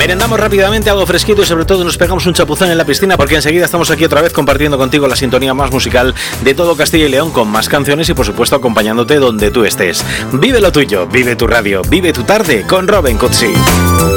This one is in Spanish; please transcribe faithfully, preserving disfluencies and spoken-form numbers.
Merendamos rápidamente algo fresquito y sobre todo nos pegamos un chapuzón en la piscina, porque enseguida estamos aquí otra vez compartiendo contigo la sintonía más musical de todo Castilla y León, con más canciones y por supuesto acompañándote donde tú estés. Vive lo tuyo, vive tu radio, vive tu tarde con Robin Cutsi.